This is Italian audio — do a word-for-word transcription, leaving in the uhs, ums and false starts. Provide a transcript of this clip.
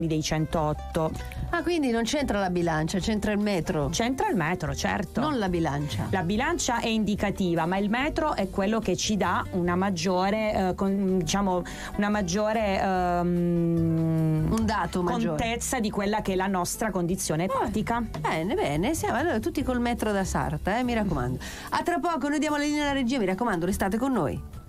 dei centootto. Ah, quindi non c'entra la bilancia, c'entra il metro. C'entra il metro, certo. Non la bilancia. La bilancia è indicativa, ma il metro è quello che ci dà una maggiore, eh, con, diciamo, una maggiore ehm, un dato maggiore, contezza di quella che è la nostra condizione epatica. Eh, bene, bene, siamo allora tutti col metro da Sarta, eh, mi raccomando. A tra poco, noi diamo la linea alla regia, mi raccomando, restate con noi.